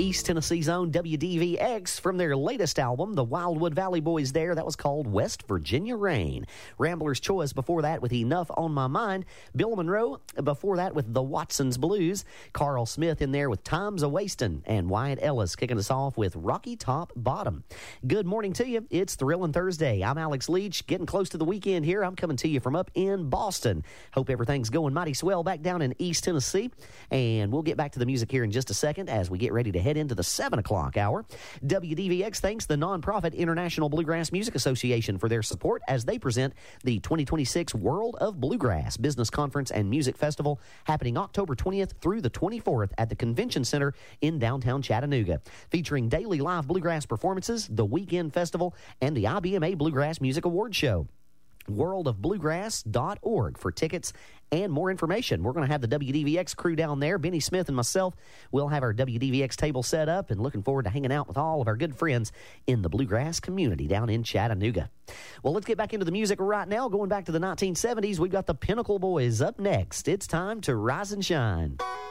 East Tennessee's own WDVX from their latest album, the Wildwood Valley Boys there. That was called West Virginia Rain. Rambler's Choice before that with Enough on My Mind. Bill Monroe before that with The Watsons Blues. Carl Smith in there with Time's A-Wastin'. And Wyatt Ellis kicking us off with Rocky Top Bottom. Good morning to you. It's Thrillin' Thursday. I'm Alex Leach, getting close to the weekend here. I'm coming to you from up in Boston. Hope everything's going mighty swell back down in East Tennessee. And we'll get back to the music here in just a second as we get ready to head into the 7 o'clock hour. WDVX thanks the nonprofit International Bluegrass Music Association for their support as they present the 2026 World of Bluegrass Business Conference and Music Festival happening October 20th through the 24th at the Convention Center in downtown Chattanooga. Featuring daily live bluegrass performances, the weekend festival, and the IBMA Bluegrass Music Awards Show. worldofbluegrass.org for tickets and more information. We're going to have the WDVX crew down there. Benny Smith and myself will have our WDVX table set up and looking forward to hanging out with all of our good friends in the bluegrass community down in Chattanooga. Well, let's get back into the music right now. Going back to the 1970s, we've got the Pinnacle Boys up next. It's time to rise and shine.